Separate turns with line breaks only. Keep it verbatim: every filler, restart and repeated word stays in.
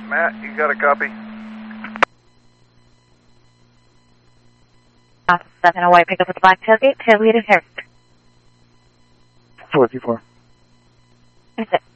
Matt, you got a copy?
seven oh eight, pick up with the black tailgate, tailgate is here.
four two four.
That's it.